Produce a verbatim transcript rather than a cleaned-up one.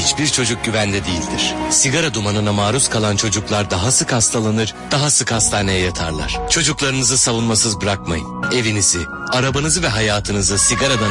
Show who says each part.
Speaker 1: hiçbir çocuk güvende değildir. Sigara dumanına maruz kalan çocuklar daha sık hastalanır, daha sık hastaneye yatarlar. Çocuklarınızı savunmasız bırakmayın. Evinizi, arabanızı ve hayatınızı sigaradan